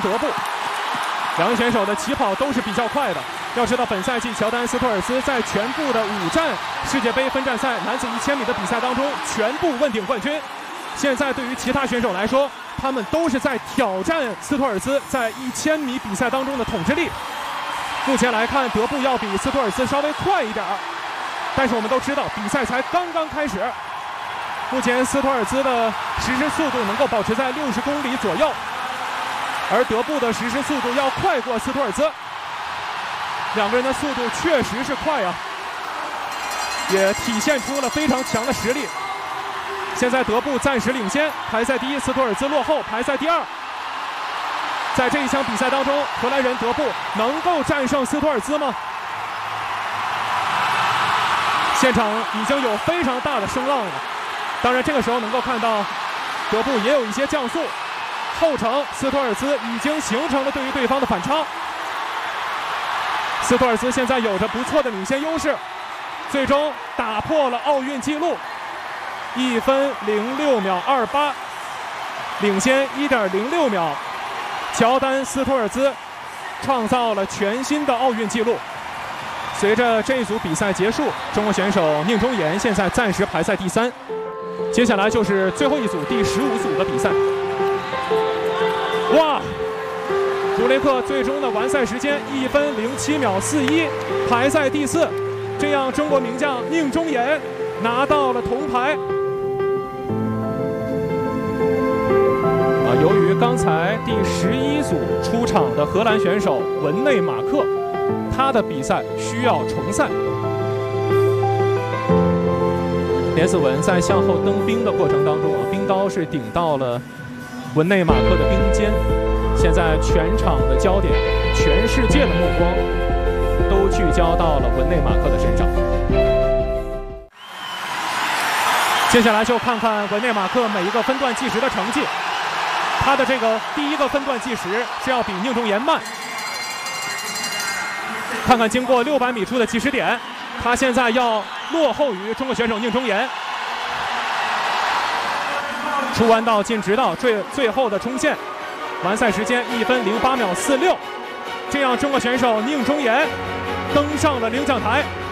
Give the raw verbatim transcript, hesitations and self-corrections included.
德布。两位选手的起跑都是比较快的。要知道，本赛季乔丹斯托尔斯在全部的五站世界杯分站赛男子一千米的比赛当中全部问鼎冠军。现在对于其他选手来说，他们都是在挑战斯托尔斯在一千米比赛当中的统治力。目前来看，德布要比斯托尔斯稍微快一点，但是我们都知道比赛才刚刚开始。目前斯托尔斯的实时速度能够保持在六十公里左右，而德布的实时速度要快过斯托尔斯。两个人的速度确实是快啊，也体现出了非常强的实力。现在德布暂时领先，排在第一，斯托尔斯落后，排在第二。在这一场比赛当中，荷兰人德布能够战胜斯托尔斯吗？现场已经有非常大的声浪了。当然，这个时候能够看到德布也有一些降速，后程斯托尔斯已经形成了对于对方的反超。斯托尔斯现在有着不错的领先优势，最终打破了奥运纪录，一分零六秒二八，领先一点零六秒。乔丹斯托尔斯创造了全新的奥运纪录。随着这一组比赛结束，中国选手宁忠岩现在暂时排在第三。接下来就是最后一组第十五组的比赛。哇！朱雷克最终的完赛时间一分零七秒四一，排在第四，这样中国名将宁忠岩拿到了铜牌。啊，由于刚才第十一组出场的荷兰选手文内马克，他的比赛需要重赛。连斯文在向后蹬冰的过程当中啊，冰刀是顶到了文内马克的冰肩。现在全场的焦点，全世界的目光都聚焦到了文内马克的身上。接下来就看看文内马克每一个分段计时的成绩。他的这个第一个分段计时是要比宁忠岩慢。看看经过六百米处的计时点，他现在要落后于中国选手宁忠岩。出弯道进直道，最最后的冲线。完赛时间一分零八秒四六，这样中国选手宁忠岩登上了领奖台。